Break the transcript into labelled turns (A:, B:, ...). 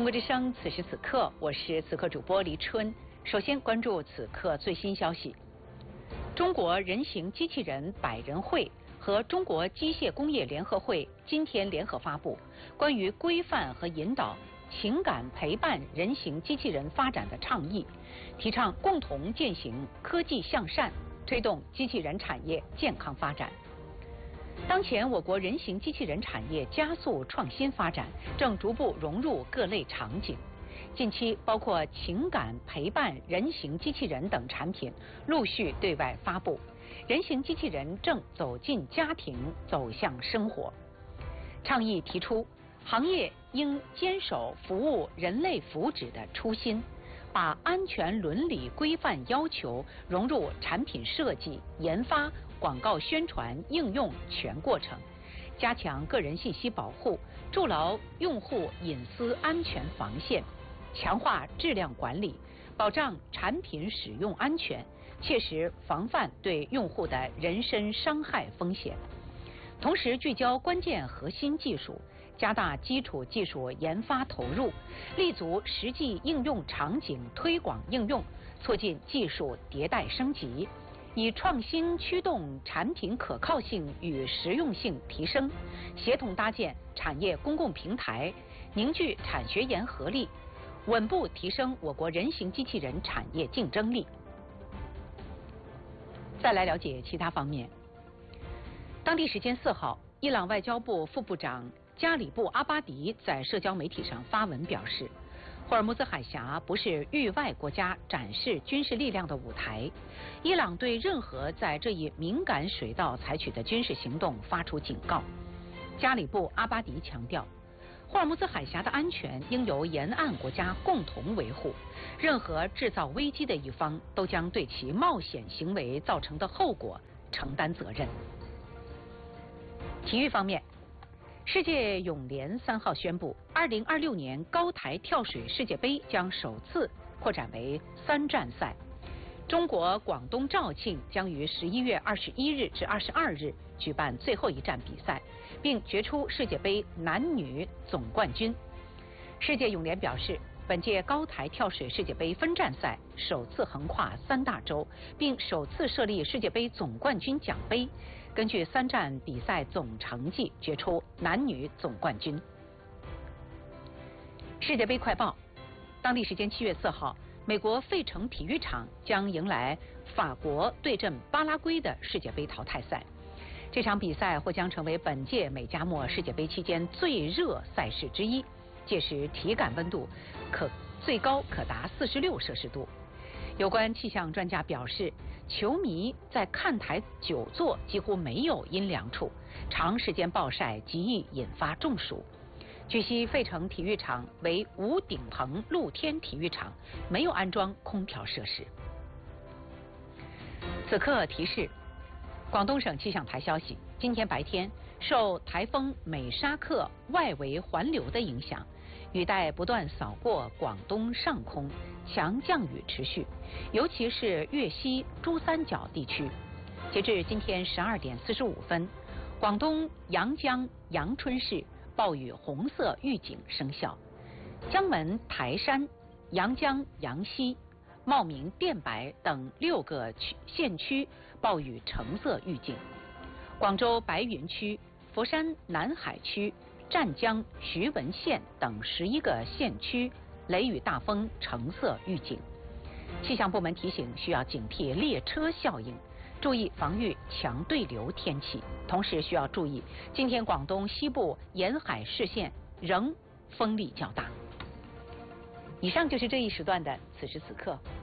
A: 国之声，此时此刻，我是此刻主播黎春。首先关注此刻最新消息：中国人形机器人百人会和中国机械工业联合会今天联合发布关于规范和引导情感陪伴人形机器人发展的倡议，提倡共同践行科技向善，推动机器人产业健康发展。当前，我国人形机器人产业加速创新发展，正逐步融入各类场景。近期，包括情感陪伴人形机器人等产品陆续对外发布，人形机器人正走进家庭，走向生活。倡议提出，行业应坚守服务人类福祉的初心，把安全伦理规范要求融入产品设计、研发、广告宣传、应用全过程，加强个人信息保护，筑牢用户隐私安全防线，强化质量管理，保障产品使用安全，切实防范对用户的人身伤害风险。同时聚焦关键核心技术，加大基础技术研发投入，立足实际应用场景推广应用，促进技术迭代升级，以创新驱动产品可靠性与实用性提升，协同搭建产业公共平台，凝聚产学研合力，稳步提升我国人形机器人产业竞争力。再来了解其他方面。当地时间4号，伊朗外交部副部长加里布·阿巴迪在社交媒体上发文表示，霍尔木兹海峡不是域外国家展示军事力量的舞台，伊朗对任何在这一敏感水道采取的军事行动发出警告。加里布·阿巴迪强调，霍尔木兹海峡的安全应由沿岸国家共同维护，任何制造危机的一方都将对其冒险行为造成的后果承担责任。体育方面，世界泳联3号宣布，2026年高台跳水世界杯将首次扩展为3站赛。中国广东肇庆将于11月21日至22日举办最后一站比赛，并决出世界杯男女总冠军。世界泳联表示，本届高台跳水世界杯分站赛首次横跨3大洲，并首次设立世界杯总冠军奖杯，根据3站比赛总成绩决出男女总冠军。世界杯快报：当地时间7月4号，美国费城体育场将迎来法国对阵巴拉圭的世界杯淘汰赛。这场比赛或将成为本届美加墨世界杯期间最热赛事之一，届时体感温度最高可达46摄氏度。有关气象专家表示，球迷在看台久坐几乎没有阴凉处，长时间暴晒极易引发中暑。据悉，费城体育场为无顶棚露天体育场，没有安装空调设施。此刻提示：广东省气象台消息，今天白天受台风美沙克外围环流的影响，雨带不断扫过广东上空，强降雨持续，尤其是粤西珠三角地区。截至今天12点45分，广东阳江阳春市暴雨红色预警生效，江门、台山、阳江、阳西、茂名、电白等6个县区暴雨橙色预警，广州白云区、佛山南海区、湛江、徐闻县等11个县区雷雨大风橙色预警。气象部门提醒，需要警惕列车效应，注意防御强对流天气，同时需要注意，今天广东西部沿海市县仍风力较大。以上就是这一时段的此时此刻。